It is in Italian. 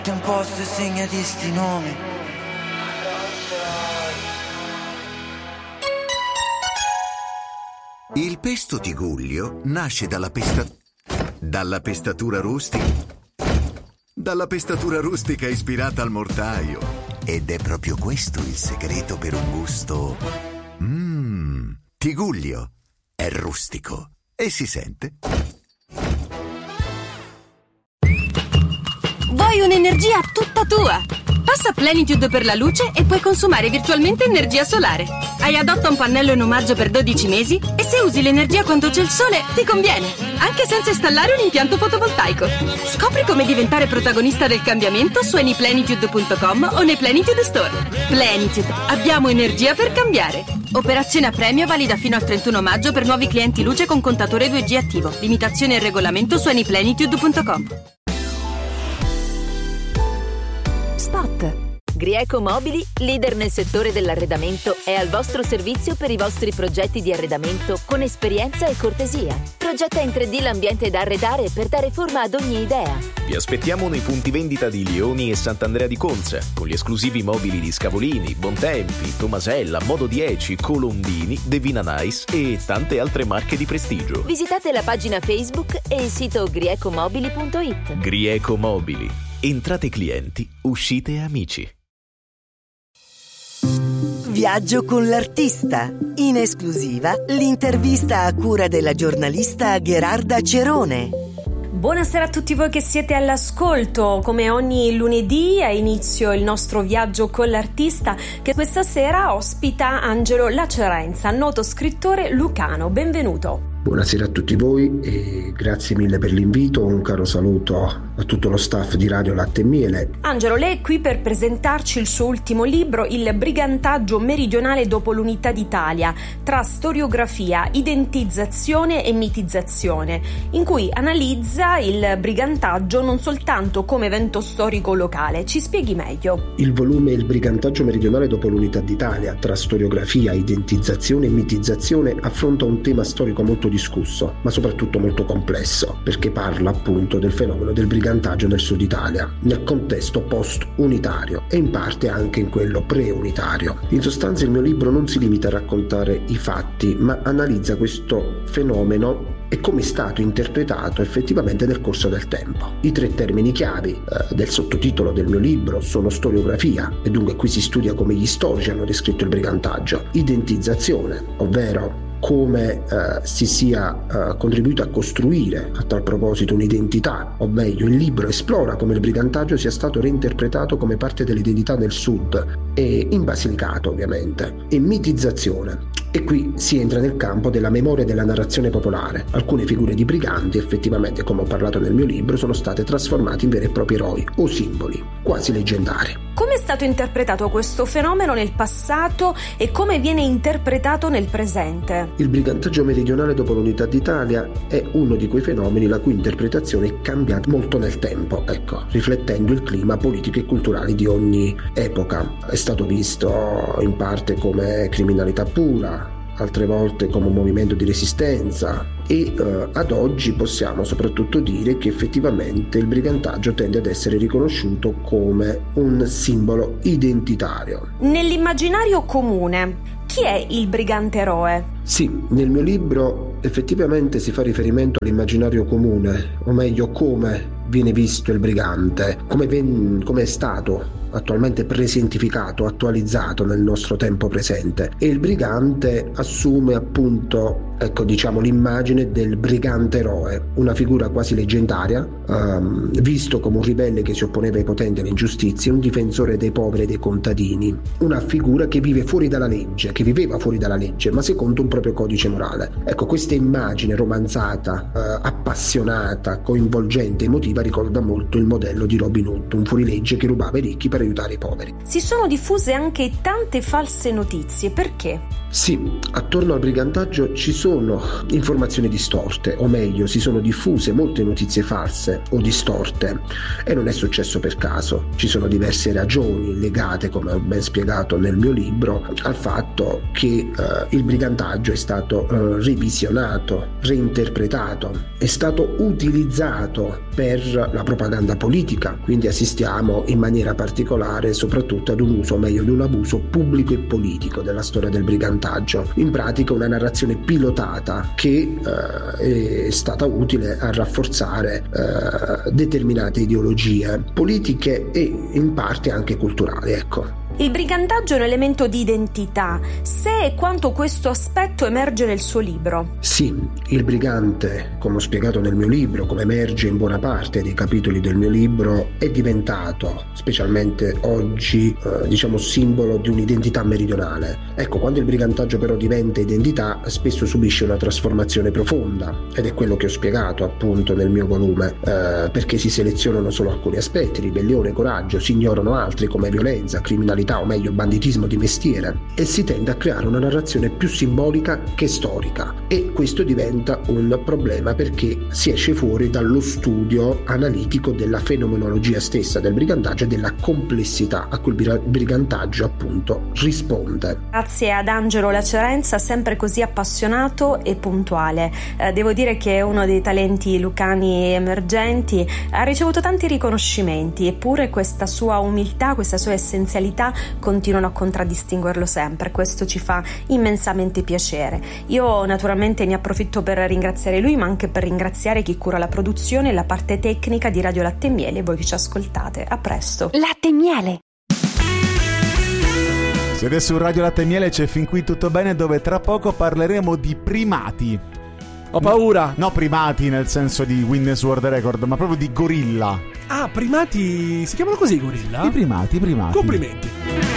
Un posto e segnati sti nomi. Il pesto Tigullio nasce dalla pestatura rustica ispirata al mortaio. Ed è proprio questo il segreto per un gusto. Tigullio è rustico e si sente. Vuoi un'energia tutta tua? Passa Plenitude per la luce e puoi consumare virtualmente energia solare. Hai Adotta un pannello in omaggio per 12 mesi e se usi l'energia quando c'è il sole ti conviene, anche senza installare un impianto fotovoltaico. Scopri come diventare protagonista del cambiamento su anyplenitude.com o nei Plenitude Store. Plenitude, abbiamo energia per cambiare. Operazione a premio valida fino al 31 maggio per nuovi clienti luce con contatore 2G attivo. Limitazioni e regolamento su anyplenitude.com. Spot. Grieco Mobili, leader nel settore dell'arredamento, è al vostro servizio per i vostri progetti di arredamento con esperienza e cortesia. Progetta in 3D l'ambiente da arredare per dare forma ad ogni idea. Vi aspettiamo nei punti vendita di Lioni e Sant'Andrea di Conza, con gli esclusivi mobili di Scavolini, Bontempi, Tomasella, Modo 10, Colombini, Devina Nice e tante altre marche di prestigio. Visitate la pagina Facebook e il sito griecomobili.it. Grieco Mobili. Entrate clienti, uscite amici. Viaggio con l'artista. In esclusiva, l'intervista a cura della giornalista Gherarda Cerone. Buonasera a tutti voi che siete all'ascolto. Come ogni lunedì ha inizio il nostro viaggio con l'artista, che questa sera ospita Angelo Lacerenza, noto scrittore lucano. Benvenuto. Buonasera a tutti voi e grazie mille per l'invito. Un caro saluto a tutto lo staff di Radio Latte e Miele. Angelo, lei è qui per presentarci il suo ultimo libro, Il brigantaggio meridionale dopo l'unità d'Italia, tra storiografia, identizzazione e mitizzazione, in cui analizza il brigantaggio non soltanto come evento storico locale. Ci spieghi meglio. Il volume Il brigantaggio meridionale dopo l'unità d'Italia, tra storiografia, identizzazione e mitizzazione affronta un tema storico molto discusso, ma soprattutto molto complesso, perché parla appunto del fenomeno del brigantaggio nel sud Italia, nel contesto post-unitario e in parte anche in quello pre-unitario. In sostanza il mio libro non si limita a raccontare i fatti, ma analizza questo fenomeno e come è stato interpretato effettivamente nel corso del tempo. I 3 termini chiavi del sottotitolo del mio libro sono storiografia, e dunque qui si studia come gli storici hanno descritto il brigantaggio, identizzazione, ovvero come si sia contribuito a costruire a tal proposito un'identità, o meglio il libro esplora come il brigantaggio sia stato reinterpretato come parte dell'identità del sud e in Basilicata ovviamente, e mitizzazione. E qui si entra nel campo della memoria e della narrazione popolare. Alcune figure di briganti effettivamente, come ho parlato nel mio libro, sono state trasformate in veri e propri eroi o simboli, quasi leggendari. Come è stato interpretato questo fenomeno nel passato e come viene interpretato nel presente? Il brigantaggio meridionale dopo l'unità d'Italia è uno di quei fenomeni la cui interpretazione è cambiata molto nel tempo, riflettendo il clima politico e culturale di ogni epoca. È stato visto in parte come criminalità pura, altre volte come un movimento di resistenza e ad oggi possiamo soprattutto dire che effettivamente il brigantaggio tende ad essere riconosciuto come un simbolo identitario. Nell'immaginario comune, chi è il brigante eroe? Sì, nel mio libro effettivamente si fa riferimento all'immaginario comune, o meglio come viene visto il brigante, come è stato attualmente presentificato, attualizzato nel nostro tempo presente. E il brigante assume appunto, l'immagine del brigante eroe, una figura quasi leggendaria, visto come un ribelle che si opponeva ai potenti e alle ingiustizie, un difensore dei poveri e dei contadini, una figura che viveva fuori dalla legge, ma secondo un proprio codice morale. Questa immagine romanzata, appassionata, coinvolgente, emotiva ricorda molto il modello di Robin Hood, un fuorilegge che rubava ai ricchi per per aiutare i poveri. Si sono diffuse anche tante false notizie, perché? Sì, attorno al brigantaggio ci sono informazioni distorte, o meglio, si sono diffuse molte notizie false o distorte, e non è successo per caso. Ci sono diverse ragioni legate, come ho ben spiegato nel mio libro, al fatto che il brigantaggio è stato revisionato, reinterpretato, è stato utilizzato per la propaganda politica, quindi assistiamo in maniera particolare soprattutto ad un uso, o meglio, ad un abuso pubblico e politico della storia del brigantaggio. In pratica una narrazione pilotata che è stata utile a rafforzare determinate ideologie politiche e in parte anche culturali, ecco. Il brigantaggio è un elemento di identità. Se e quanto questo aspetto emerge nel suo libro? Sì, il brigante, come ho spiegato nel mio libro, come emerge in buona parte dei capitoli del mio libro, è diventato, specialmente oggi, simbolo di un'identità meridionale. Ecco, quando il brigantaggio però diventa identità, spesso subisce una trasformazione profonda, ed è quello che ho spiegato appunto nel mio volume, perché si selezionano solo alcuni aspetti, ribellione, coraggio, si ignorano altri come violenza, criminalità, o meglio banditismo di mestiere, e si tende a creare una narrazione più simbolica che storica, e questo diventa un problema perché si esce fuori dallo studio analitico della fenomenologia stessa del brigantaggio e della complessità a cui il brigantaggio appunto risponde. Grazie ad Angelo Lacerenza, sempre così appassionato e puntuale. Devo dire che è uno dei talenti lucani emergenti, ha ricevuto tanti riconoscimenti, eppure questa sua umiltà, questa sua essenzialità continuano a contraddistinguerlo sempre. Questo ci fa immensamente piacere. Io naturalmente ne approfitto per ringraziare lui, ma anche per ringraziare chi cura la produzione e la parte tecnica di Radio Latte e Miele e voi che ci ascoltate. A presto. Latte e Miele. Siete su Radio Latte e Miele, c'è Fin Qui Tutto Bene, dove tra poco parleremo di primati. Ho paura. No, primati nel senso di Guinness World Record, ma proprio di gorilla. Ah, primati, si chiamano così i gorilla? I primati. Complimenti.